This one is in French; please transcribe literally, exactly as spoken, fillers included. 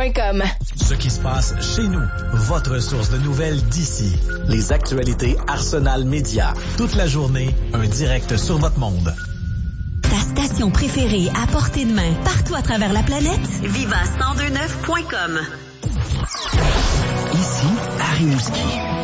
point com. Ce qui se passe chez nous, votre source de nouvelles d'ici. Les actualités Arsenal Média. Toute la journée, un direct sur votre monde. Ta station préférée à portée de main, partout à travers la planète? Viva cent deux neuf point com. Ici, Rimouski.